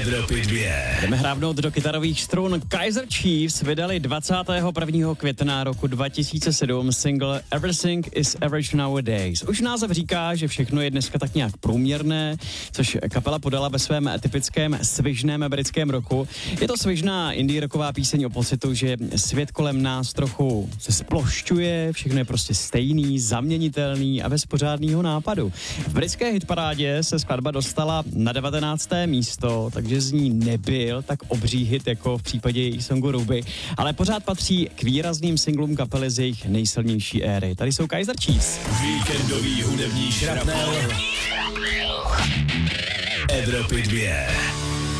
Evropy 2. Jdeme hrávnout do kytarových strun. Kaiser Chiefs vydali 21. května roku 2007 single Everything is Average Nowadays. Už název říká, že všechno je dneska tak nějak průměrné, což kapela podala ve svém typickém svižném britském roku. Je to svižná indie rocková píseň o pocitu, že svět kolem nás trochu se splošťuje, všechno je prostě stejný, zaměnitelný a bez pořádného nápadu. V britské hitparádě se skladba dostala na 19. místo, takže z ní nebyl tak obří hit jako v případě jejich songu Ruby, ale pořád patří k výrazným singlům kapely z jejich nejsilnější éry. Tady jsou Kaiser Chiefs. Víkendový hudební šrapnel Evropy 2.